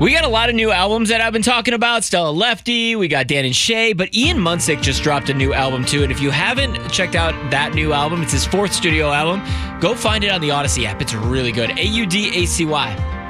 We got a lot of new albums that I've been talking about. Stella Lefty, we got Dan and Shay, but Ian Munsick just dropped a new album too. And if you haven't checked out that new album, it's his 4th studio album. Go find it on the Odyssey app. It's really good. Audacy.